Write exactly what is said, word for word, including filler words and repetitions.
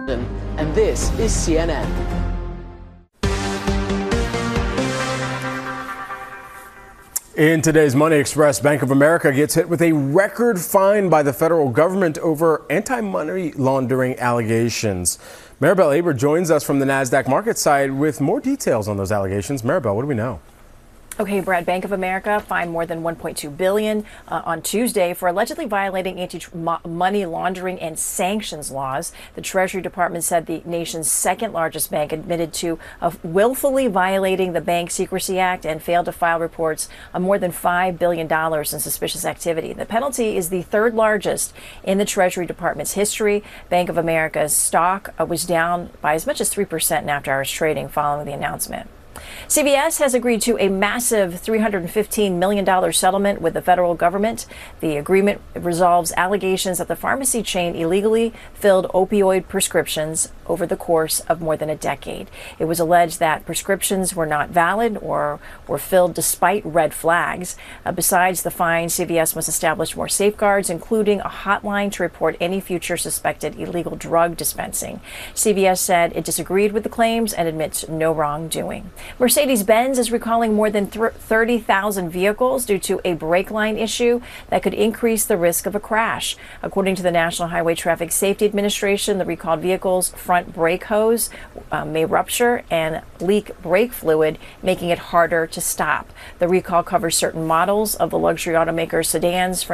And this is C N N. In today's Money Express, Bank of America gets hit with a record fine by the federal government over anti-money laundering allegations. Maribel Aber joins us from the NASDAQ market side with more details on those allegations. Maribel, what do we know? Okay, Brad, Bank of America fined more than one point two billion dollars uh, on Tuesday for allegedly violating anti-money laundering and sanctions laws. The Treasury Department said the nation's second largest bank admitted to uh, willfully violating the Bank Secrecy Act and failed to file reports on more than five billion dollars in suspicious activity. The penalty is the third largest in the Treasury Department's history. Bank of America's stock uh, was down by as much as three percent in after-hours trading following the announcement. C V S has agreed to a massive three hundred fifteen million dollars settlement with the federal government. The agreement resolves allegations that the pharmacy chain illegally filled opioid prescriptions over the course of more than a decade. It was alleged that prescriptions were not valid or were filled despite red flags. Uh, besides the fine, C V S must establish more safeguards, including a hotline to report any future suspected illegal drug dispensing. C V S said it disagreed with the claims and admits no wrongdoing. Mercedes-Benz is recalling more than thirty thousand vehicles due to a brake line issue that could increase the risk of a crash. According to the National Highway Traffic Safety Administration, the recalled vehicles' front brake hose uh, may rupture and leak brake fluid, making it harder to stop. The recall covers certain models of the luxury automaker's sedans, for